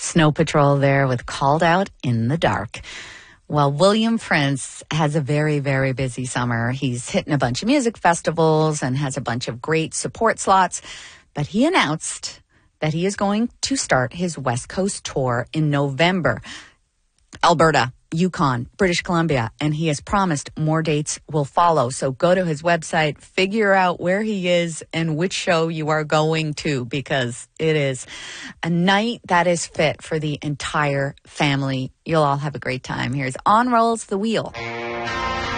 Snow Patrol there with Called Out in the Dark. Well, William Prince has a very, very busy summer. He's hitting a bunch of music festivals and has a bunch of great support slots. But he announced that he is going to start his West Coast tour in November. Alberta, Yukon, British Columbia, and he has promised more dates will follow. So go to his website, figure out where he is and which show you are going to, because it is a night that is fit for the entire family. You'll all have a great time. Here's On Rolls the Wheel.